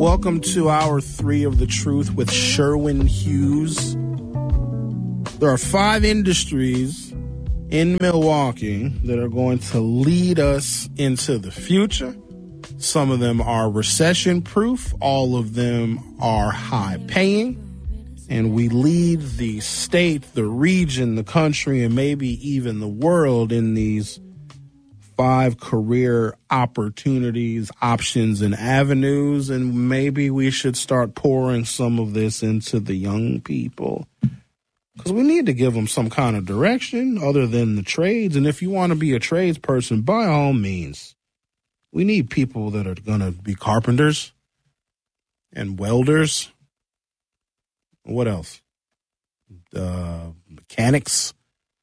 Welcome to Hour 3 of The Truth with Sherwin Hughes. There are 5 industries in Milwaukee that are going to lead us into the future. Some of them are recession-proof. All of them are high-paying. And we lead the state, the region, the country, and maybe even the world in these 5 career opportunities, options, and avenues. And maybe we should start pouring some of this into the young people, because we need to give them some kind of direction other than the trades. And if you want to be a tradesperson, by all means, we need people that are going to be carpenters and welders. What else? Mechanics.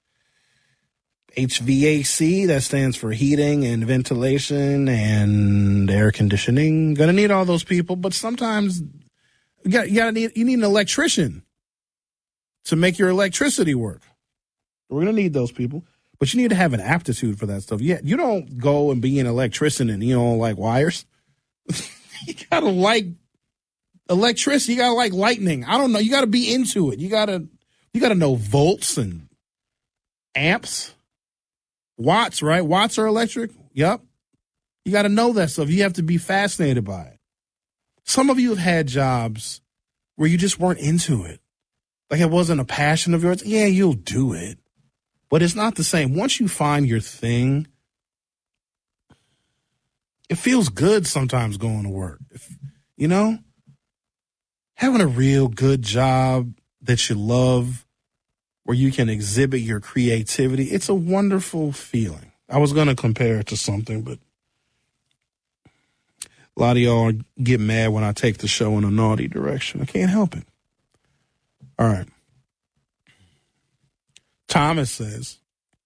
HVAC, that stands for heating and ventilation and air conditioning. Going to need all those people, but sometimes you need an electrician to make your electricity work. We're going to need those people. But you need to have an aptitude for that stuff. Yeah, you don't go and be an electrician and you don't like wires. You got to like electricity. You got to like lightning. I don't know. You got to be into it. You got to know volts and amps. Watts, right? Watts are electric. Yep. You got to know that stuff. You have to be fascinated by it. Some of you have had jobs where you just weren't into it. Like it wasn't a passion of yours. Yeah, you'll do it. But it's not the same. Once you find your thing, it feels good sometimes going to work. Having a real good job that you love, where you can exhibit your creativity, it's a wonderful feeling. I was going to compare it to something, but a lot of y'all get mad when I take the show in a naughty direction. I can't help it. All right. Thomas says,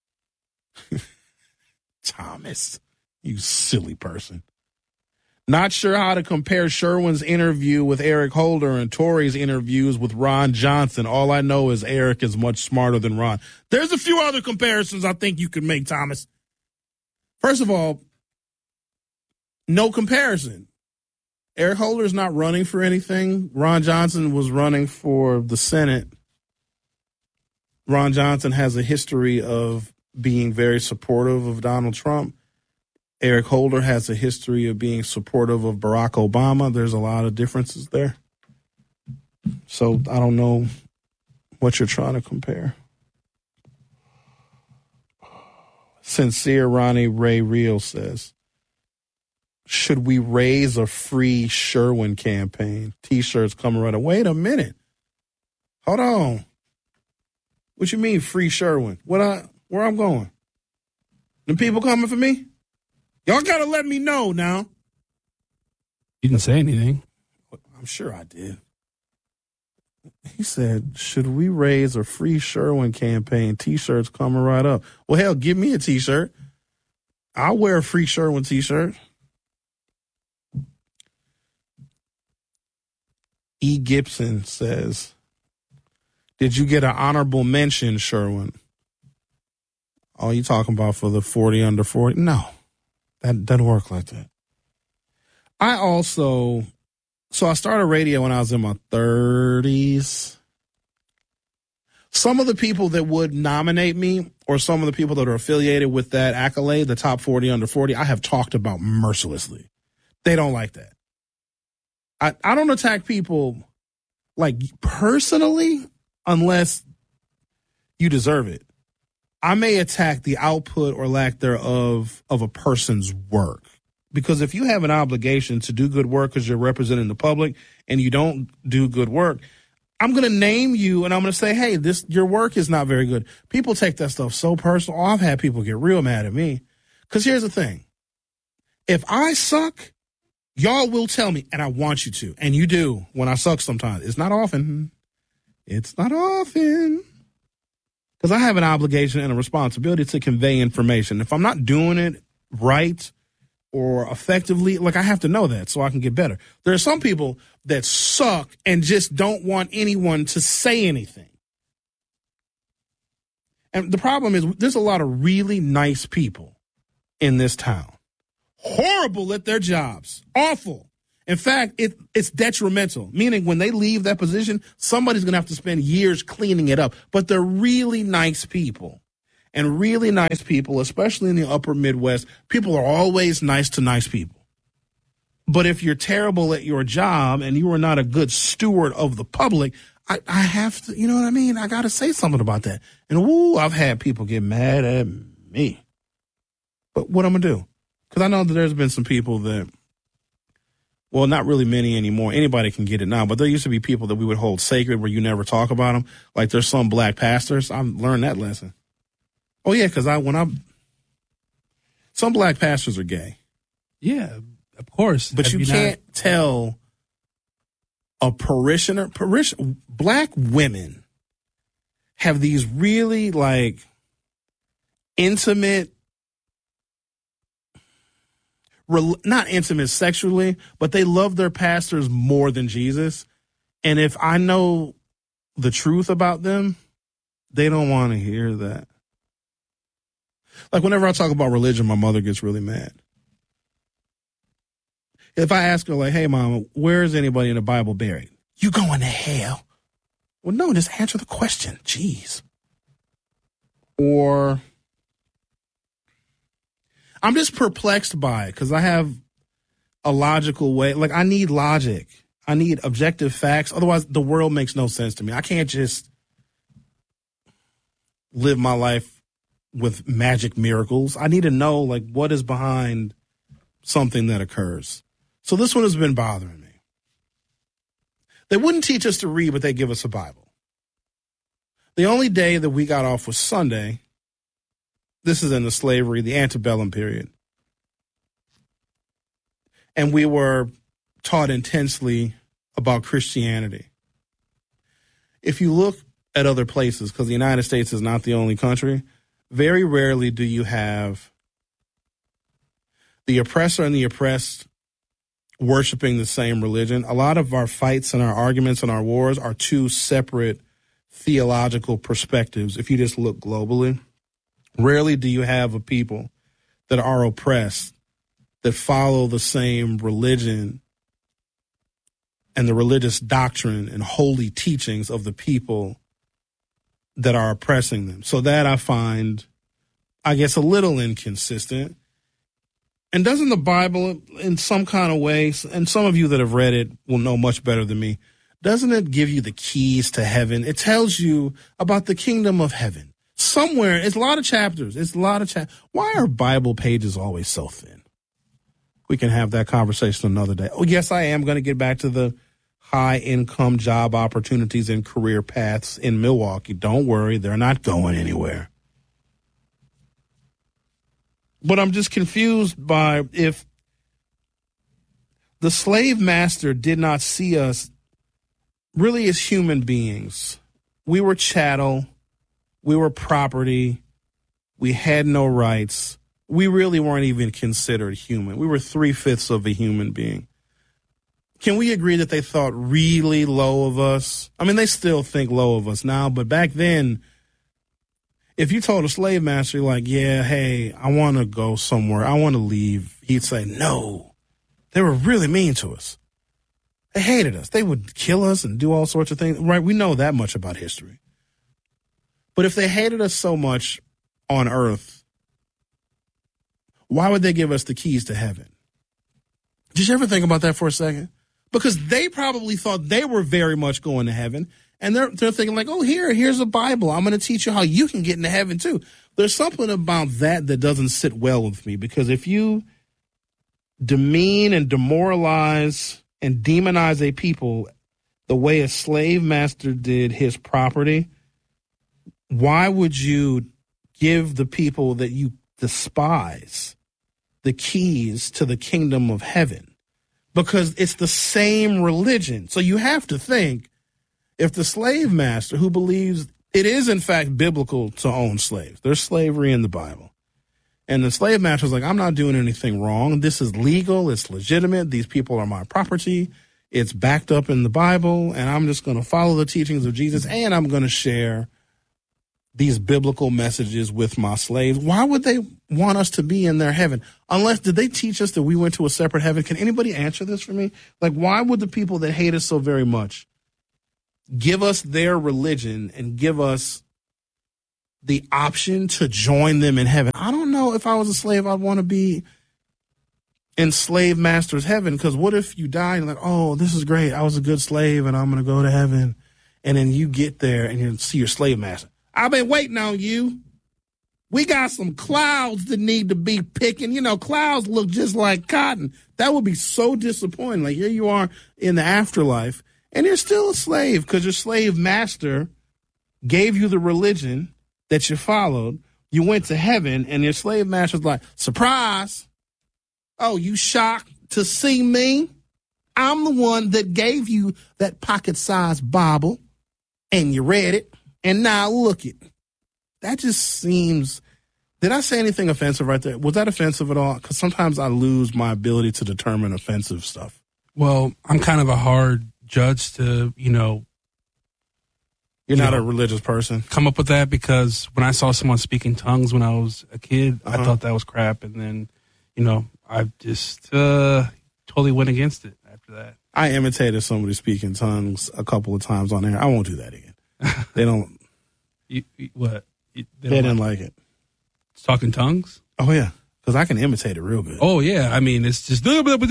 Thomas, you silly person. Not sure how to compare Sherwin's interview with Eric Holder and Tory's interviews with Ron Johnson. All I know is Eric is much smarter than Ron. There's a few other comparisons I think you could make, Thomas. First of all, no comparison. Eric Holder is not running for anything. Ron Johnson was running for the Senate. Ron Johnson has a history of being very supportive of Donald Trump. Eric Holder has a history of being supportive of Barack Obama. There's a lot of differences there. So I don't know what you're trying to compare. Sincere Ronnie Ray Real says, should we raise a free Sherwin campaign? T-shirts coming right away. Wait a minute. Hold on. What you mean free Sherwin? Where I'm going? The people coming for me? Y'all got to let me know now. You didn't say anything. I'm sure I did. He said, should we raise a free Sherwin campaign? T-shirts coming right up. Well, hell, give me a T-shirt. I'll wear a free Sherwin T-shirt. E. Gibson says, did you get an honorable mention, Sherwin? Oh, you talking about for the 40 under 40? No, that doesn't work like that. I started radio when I was in my 30s. Some of the people that would nominate me, or some of the people that are affiliated with that accolade, the top 40 under 40, I have talked about mercilessly. They don't like that. I don't attack people like personally unless you deserve it. I may attack the output or lack thereof of a person's work. Because if you have an obligation to do good work because you're representing the public and you don't do good work, I'm going to name you and I'm going to say, hey, your work is not very good. People take that stuff so personal. I've had people get real mad at me. Because here's the thing. If I suck, y'all will tell me, and I want you to. And you do when I suck sometimes. It's not often. It's not often. Because I have an obligation and a responsibility to convey information. If I'm not doing it right or effectively, like I have to know that so I can get better. There are some people that suck and just don't want anyone to say anything. And the problem is there's a lot of really nice people in this town. Horrible at their jobs. Awful. In fact, it's detrimental, meaning when they leave that position, somebody's going to have to spend years cleaning it up. But they're really nice people. And really nice people, especially in the upper Midwest, people are always nice to nice people. But if you're terrible at your job and you are not a good steward of the public, I have to, you know what I mean? I got to say something about that. And I've had people get mad at me. But what I'm going to do? Because I know that there's been some people that, well, not really many anymore. Anybody can get it now. But there used to be people that we would hold sacred where you never talk about them. Like there's some black pastors. I've learned that lesson. Oh, yeah, because some black pastors are gay. Yeah, of course. But you can't tell a parishioner, black women have these really like intimate, not intimate sexually, but they love their pastors more than Jesus. And if I know the truth about them, they don't want to hear that. Like whenever I talk about religion, my mother gets really mad. If I ask her, like, hey, Mama, where is anybody in the Bible buried? You going to hell? Well, no, just answer the question. Jeez. Or I'm just perplexed by it because I have a logical way. Like, I need logic. I need objective facts. Otherwise, the world makes no sense to me. I can't just live my life with magic miracles. I need to know, like, what is behind something that occurs. So this one has been bothering me. They wouldn't teach us to read, but they give us a Bible. The only day that we got off was Sunday. This is in the slavery, the antebellum period. And we were taught intensely about Christianity. If you look at other places, because the United States is not the only country, very rarely do you have the oppressor and the oppressed worshiping the same religion. A lot of our fights and our arguments and our wars are two separate theological perspectives. If you just look globally, rarely do you have a people that are oppressed that follow the same religion and the religious doctrine and holy teachings of the people that are oppressing them. So that I find, I guess, a little inconsistent. And doesn't the Bible, in some kind of way, and some of you that have read it will know much better than me, doesn't it give you the keys to heaven? It tells you about the kingdom of heaven. Somewhere, it's a lot of chapters. Why are Bible pages always so thin? We can have that conversation another day. Oh, yes, I am going to get back to the high-income job opportunities and career paths in Milwaukee. Don't worry, they're not going anywhere. But I'm just confused by if the slave master did not see us really as human beings. We were chattel. We were property. We had no rights. We really weren't even considered human. We were 3/5 of a human being. Can we agree that they thought really low of us? I mean, they still think low of us now, but back then, if you told a slave master, like, yeah, hey, I want to go somewhere, I want to leave, he'd say, no. They were really mean to us. They hated us. They would kill us and do all sorts of things. Right? We know that much about history. But if they hated us so much on earth, why would they give us the keys to heaven? Did you ever think about that for a second? Because they probably thought they were very much going to heaven. And they're thinking like, oh, here's a Bible. I'm going to teach you how you can get into heaven too. There's something about that doesn't sit well with me, because if you demean and demoralize and demonize a people the way a slave master did his property, why would you give the people that you despise the keys to the kingdom of heaven? Because it's the same religion. So you have to think, if the slave master, who believes it is in fact biblical to own slaves, there's slavery in the Bible, and the slave master is like, I'm not doing anything wrong. This is legal. It's legitimate. These people are my property. It's backed up in the Bible, and I'm just going to follow the teachings of Jesus, and I'm going to share these biblical messages with my slaves. Why would they want us to be in their heaven? Unless, did they teach us that we went to a separate heaven? Can anybody answer this for me? Like, why would the people that hate us so very much give us their religion and give us the option to join them in heaven? I don't know if I was a slave, I'd want to be in slave master's heaven. Because what if you die and like, oh, this is great, I was a good slave and I'm going to go to heaven. And then you get there and you see your slave master. I've been waiting on you. We got some clouds that need to be picking. You know, clouds look just like cotton. That would be so disappointing. Like, here you are in the afterlife, and you're still a slave because your slave master gave you the religion that you followed. You went to heaven, and your slave master's like, surprise. Oh, you shocked to see me? I'm the one that gave you that pocket-sized Bible, and you read it. And now look it. That just seems, did I say anything offensive right there? Was that offensive at all? Because sometimes I lose my ability to determine offensive stuff. Well, I'm kind of a hard judge to, You're not a religious person? Come up with that, because when I saw someone speak in tongues when I was a kid, I thought that was crap. And then, I just totally went against it after that. I imitated somebody speaking in tongues a couple of times on air. I won't do that again. They don't. What? They didn't like it. Talking tongues? Oh, yeah. Because I can imitate it real good. Oh, yeah. I mean, it's just. Hey, why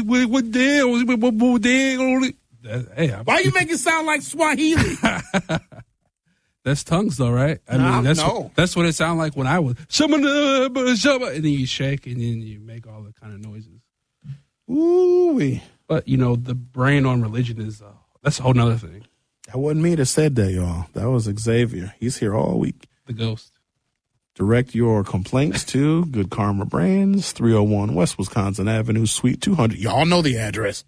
you make it sound like Swahili? That's tongues, though, right? I mean, that's what it sounded like when I was. And then you shake and then you make all the kind of noises. Ooh-wee. But, the brain on religion is, that's a whole nother thing. That wasn't me that said that, y'all. That was Xavier. He's here all week. The ghost. Direct your complaints to Good Karma Brands, 301 West Wisconsin Avenue, Suite 200. Y'all know the address.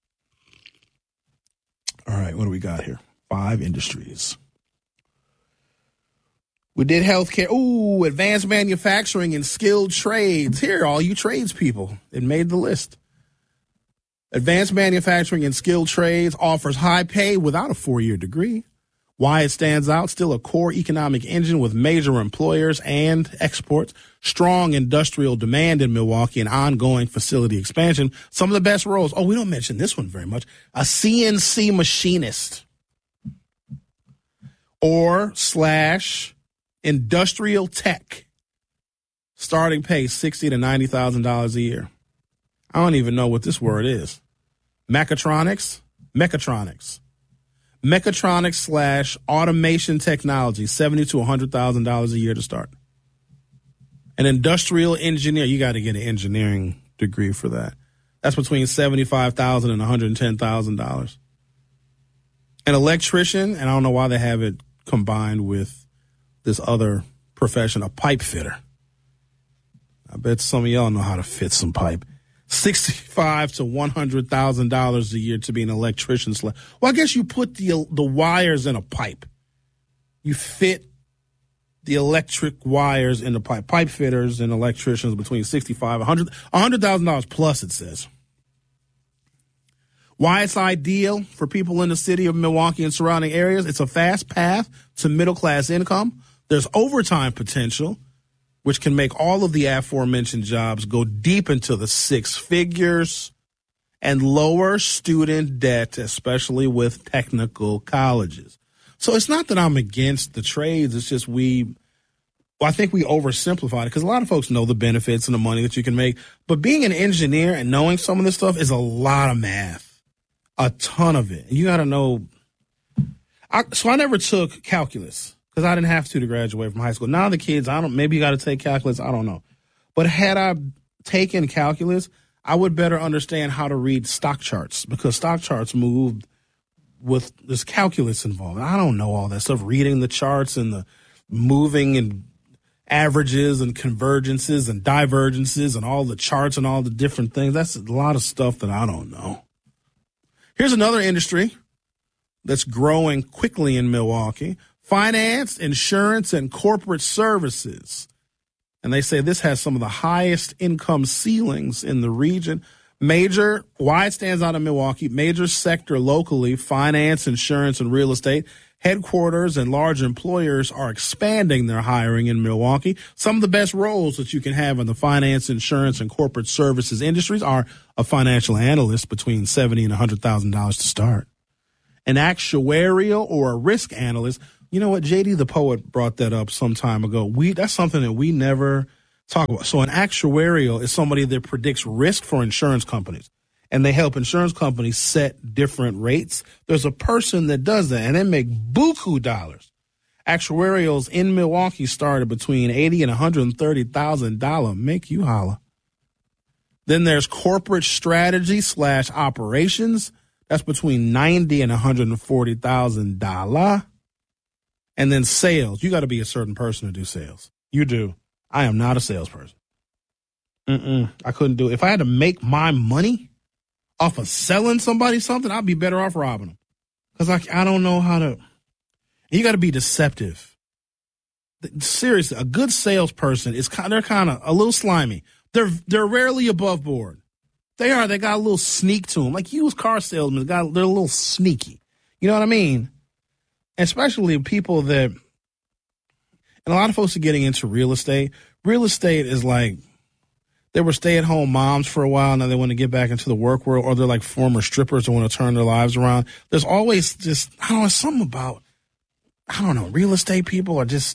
All right, what do we got here? 5 industries. We did healthcare. Ooh, advanced manufacturing and skilled trades. Here, all you tradespeople. It made the list. Advanced manufacturing and skilled trades offers high pay without a 4-year degree. Why it stands out: still a core economic engine with major employers and exports, strong industrial demand in Milwaukee, and ongoing facility expansion. Some of the best roles. Oh, we don't mention this one very much. A CNC machinist or / industrial tech. Starting pay $60,000 to $90,000 a year. I don't even know what this word is. Mechatronics / automation technology, $70,000 to $100,000 a year to start. An industrial engineer, you got to get an engineering degree for that. That's between $75,000 and $110,000. An electrician, and I don't know why they have it combined with this other profession, a pipe fitter. I bet some of y'all know how to fit some pipe. $65,000 to $100,000 a year to be an electrician. Well, I guess you put the wires in a pipe. You fit the electric wires in the pipe. Pipe fitters and electricians between $65,000 and $100,000 plus, it says. Why it's ideal for people in the city of Milwaukee and surrounding areas: it's a fast path to middle-class income. There's overtime potential, which can make all of the aforementioned jobs go deep into the 6 figures, and lower student debt, especially with technical colleges. So it's not that I'm against the trades. It's just I think we oversimplified it, because a lot of folks know the benefits and the money that you can make. But being an engineer and knowing some of this stuff is a lot of math, a ton of it. You got to know. So I never took calculus, because I didn't have to graduate from high school. Now the kids, maybe you got to take calculus, I don't know. But had I taken calculus, I would better understand how to read stock charts, because stock charts move with this calculus involved. I don't know all that stuff, reading the charts and the moving and averages and convergences and divergences and all the charts and all the different things. That's a lot of stuff that I don't know. Here's another industry that's growing quickly in Milwaukee: finance, insurance, and corporate services. And they say this has some of the highest income ceilings in the region. Why it stands out in Milwaukee: major sector locally, finance, insurance, and real estate, Headquarters and large employers are expanding their hiring in Milwaukee. Some of the best roles that you can have in the finance, insurance, and corporate services industries are a financial analyst between $70,000 and $100,000 to start. An actuarial or a risk analyst. You know what? JD the Poet brought that up some time ago. That's something that we never talk about. So an actuarial is somebody that predicts risk for insurance companies, and they help insurance companies set different rates. There's a person that does that, and they make buku dollars. Actuarials in Milwaukee started between $80,000 and $130,000. Make you holla. Then there's corporate strategy / operations. That's between $90,000 and $140,000. And then sales. You got to be a certain person to do sales. You do. I am not a salesperson. I couldn't do it. If I had to make my money off of selling somebody something, I'd be better off robbing them. Because I don't know how to. You got to be deceptive. Seriously, a good salesperson they're kind of a little slimy. They're rarely above board. They are. They got a little sneak to them. Like used car salesmen, they're a little sneaky. You know what I mean? Especially people that, and a lot of folks are getting into real estate. Real estate is like, they were stay-at-home moms for a while. Now they want to get back into the work world, or they're like former strippers that want to turn their lives around. There's always just, I don't know, something about, I don't know, real estate people are just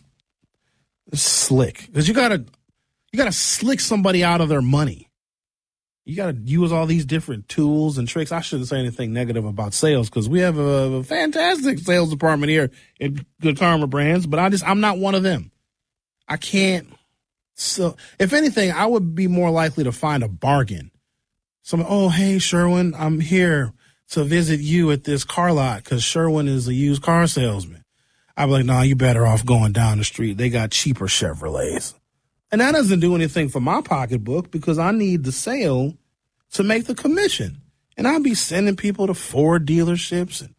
slick. Because you gotta slick somebody out of their money. You got to use all these different tools and tricks. I shouldn't say anything negative about sales because we have a fantastic sales department here at Good Karma Brands, but I'm not one of them. I can't. So if anything, I would be more likely to find a bargain. Oh, hey, Sherwin, I'm here to visit you at this car lot because Sherwin is a used car salesman. I'd be like, nah, you better off going down the street. They got cheaper Chevrolets. And that doesn't do anything for my pocketbook because I need the sale to make the commission. And I'll be sending people to Ford dealerships and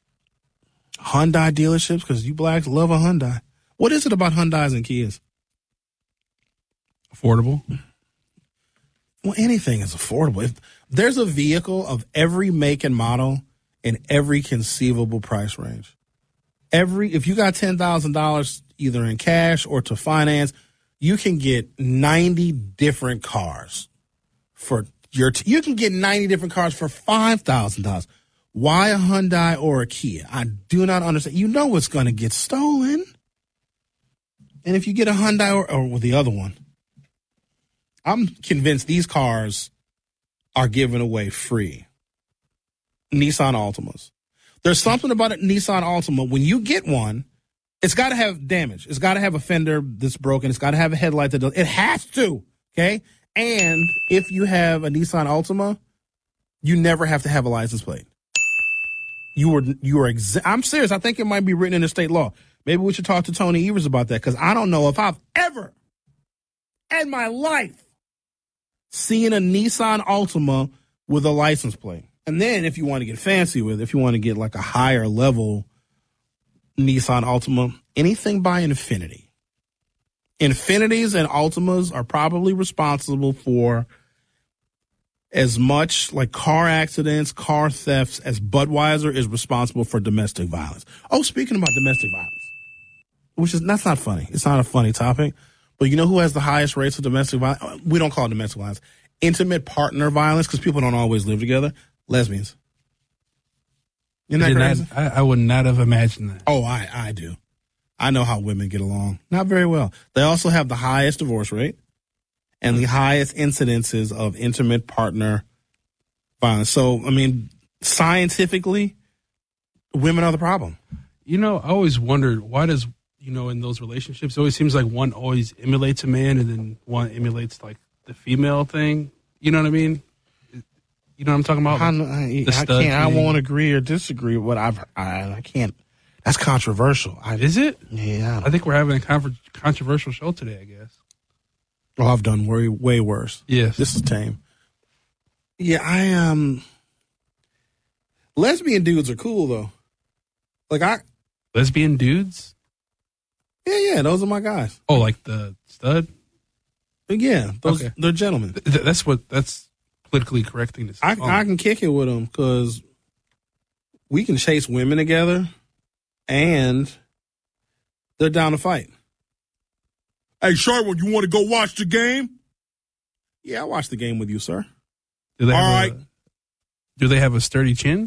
Hyundai dealerships because you blacks love a Hyundai. What is it about Hyundais and Kias? Affordable. Well, anything is affordable. If there's a vehicle of every make and model in every conceivable price range. If you got $10,000 either in cash or to finance, you can get 90 different cars for you can get 90 different cars for $5,000. Why a Hyundai or a Kia? I do not understand. You know it's going to get stolen. And if you get a Hyundai or the other one, I'm convinced these cars are given away free. Nissan Altimas. There's something about a Nissan Altima. When you get one, it's got to have damage. It's got to have a fender that's broken. It's got to have a headlight that does. It has to, okay? And if you have a Nissan Altima, you never have to have a license plate. I'm serious. I think it might be written in the state law. Maybe we should talk to Tony Evers about that because I don't know if I've ever in my life seen a Nissan Altima with a license plate. And then if you want to get fancy with it, if you want to get like a higher level Nissan Altima, anything by Infiniti. Infinitis and Altimas are probably responsible for as much like car accidents, car thefts as Budweiser is responsible for domestic violence. Oh, speaking about domestic violence, that's not funny. It's not a funny topic, but you know who has the highest rates of domestic violence? We don't call it domestic violence. Intimate partner violence, because people don't always live together. Lesbians. Isn't that crazy? I would not have imagined that. Oh, I do. I know how women get along. Not very well. They also have the highest divorce rate and the highest incidences of intimate partner violence. So, I mean, scientifically, women are the problem. You know, I always wondered, why does, in those relationships, it always seems like one always emulates a man and then one emulates, like, the female thing. You know what I mean? You know what I'm talking about? I won't agree or disagree with what I can't. That's controversial. Is it? Yeah. I think we're having a controversial show today, I guess. Oh, I've done way worse. Yes. This is tame. Yeah, lesbian dudes are cool, though. Lesbian dudes? Yeah, those are my guys. Oh, like the stud? Yeah, they're gentlemen. That's politically correct thing to say. I can kick it with them because we can chase women together. and they're down to fight. Hey, Sherwin, you want to go watch the game? Yeah, I'll watch the game with you, sir. Do they have a sturdy chin?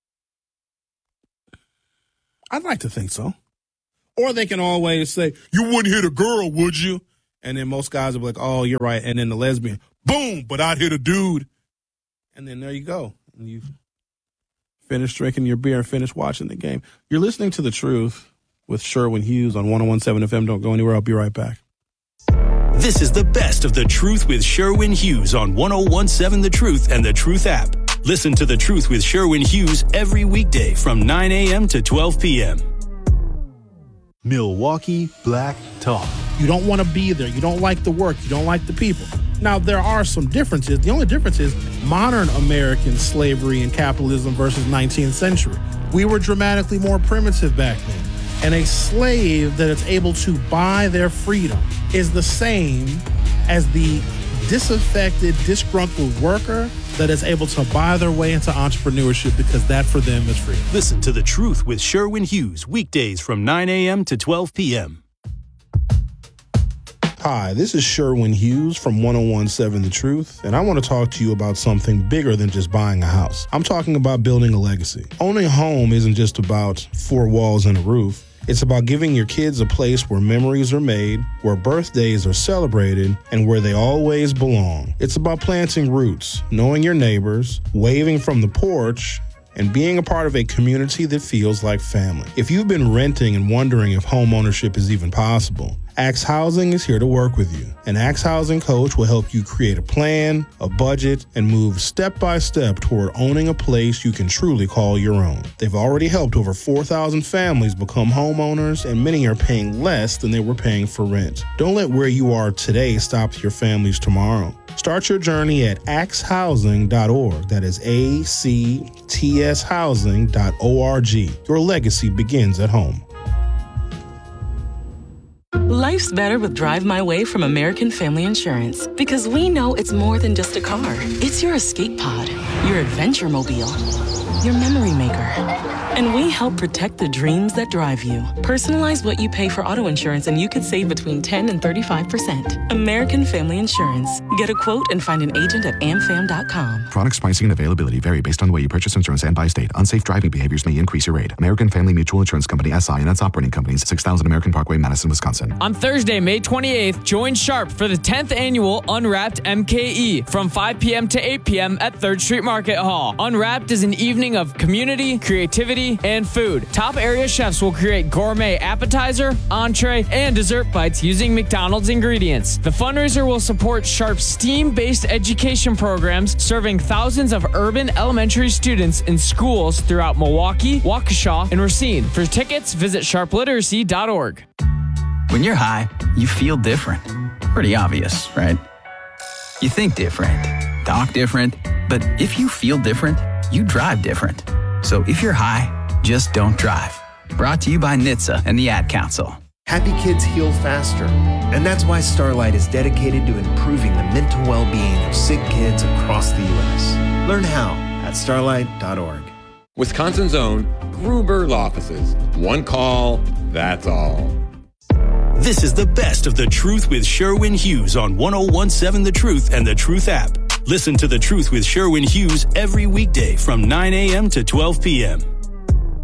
I'd like to think so. Or they can always say, you wouldn't hit a girl, would you? And then most guys will be like, oh, you're right. And then the lesbian, boom, but I'd hit a dude. And then there you go. And you finish drinking your beer and finish watching the game. You're listening to The Truth with Sherwin Hughes on 101.7 FM. Don't go anywhere. I'll be right back. This is the best of The Truth with Sherwin Hughes on 101.7 The Truth and The Truth app. Listen to The Truth with Sherwin Hughes every weekday from 9 a.m. to 12 p.m. Milwaukee Black Talk. You don't want to be there. You don't like the work. You don't like the people. Now, there are some differences. The only difference is modern American slavery and capitalism versus 19th century. We were dramatically more primitive back then. And a slave that is able to buy their freedom is the same as the disaffected, disgruntled worker that is able to buy their way into entrepreneurship because that for them is freedom. Listen to The Truth with Sherwin Hughes weekdays from 9 a.m. to 12 p.m. Hi, this is Sherwin Hughes from 101.7 The Truth, and I want to talk to you about something bigger than just buying a house. I'm talking about building a legacy. Owning a home isn't just about four walls and a roof. It's about giving your kids a place where memories are made, where birthdays are celebrated, and where they always belong. It's about planting roots, knowing your neighbors, waving from the porch, and being a part of a community that feels like family. If you've been renting and wondering if home ownership is even possible, Axe Housing is here to work with you. An Axe Housing coach will help you create a plan, a budget, and move step by step toward owning a place you can truly call your own. They've already helped over 4,000 families become homeowners, and many are paying less than they were paying for rent. Don't let where you are today stop your families tomorrow. Start your journey at axehousing.org. That is ACTS housing.org. Your legacy begins at home. Life's better with Drive My Way from American Family Insurance because we know it's more than just a car. It's your escape pod, your adventure mobile, your memory maker. And we help protect the dreams that drive you. Personalize what you pay for auto insurance and you could save between 10 and 35%. American Family Insurance. Get a quote and find an agent at amfam.com. Products, pricing, and availability vary based on the way you purchase insurance and by state. Unsafe driving behaviors may increase your rate. American Family Mutual Insurance Company, SI, and its operating companies, 6000 American Parkway, Madison, Wisconsin. On Thursday, May 28th, join Sharp for the 10th annual Unwrapped MKE from 5 p.m. to 8 p.m. at 3rd Street Market Hall. Unwrapped is an evening of community, creativity, and food. Top area chefs will create gourmet appetizer, entree, and dessert bites using McDonald's ingredients. The fundraiser will support Sharp's STEAM-based education programs serving thousands of urban elementary students in schools throughout Milwaukee, Waukesha, and Racine. For tickets, visit sharpliteracy.org. When you're high, you feel different. Pretty obvious, right? You think different, talk different, but if you feel different, you drive different. So if you're high, just don't drive. Brought to you by NHTSA and the Ad Council. Happy kids heal faster, and that's why Starlight is dedicated to improving the mental well-being of sick kids across the U.S. Learn how at starlight.org. Wisconsin's own Gruber Law Offices. One call, that's all. This is the best of The Truth with Sherwin Hughes on 101.7 The Truth and The Truth app. Listen to The Truth with Sherwin Hughes every weekday from 9 a.m. to 12 p.m.